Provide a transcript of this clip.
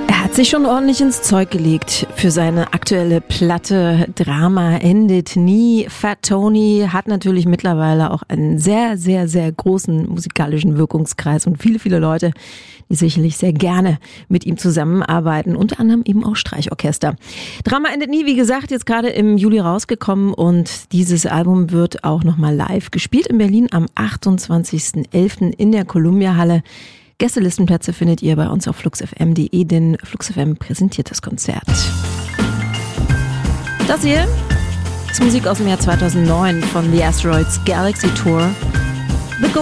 Er hat sich schon ordentlich ins Zeug gelegt für seine aktuelle Platte Drama endet nie. Fat Tony hat natürlich mittlerweile auch einen sehr, sehr, sehr großen musikalischen Wirkungskreis und viele, viele Leute, die sicherlich sehr gerne mit ihm zusammenarbeiten, unter anderem eben auch Streichorchester. Drama endet nie, wie gesagt, jetzt gerade im Juli rausgekommen und dieses Album wird auch nochmal live gespielt in Berlin am 28.11. in der Columbia Halle. Gästelistenplätze findet ihr bei uns auf fluxfm.de, denn FluxFM präsentiert das Konzert. Das hier ist Musik aus dem Jahr 2009 von The Asteroids Galaxy Tour.